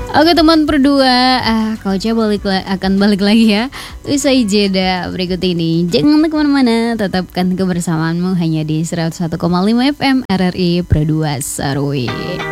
Oke teman berdua, Kauca akan balik lagi ya usai jeda berikut ini. Jangan kemana-mana, tetapkan kebersamaanmu hanya di 101,5 FM RRI Pro 2 Sarwi.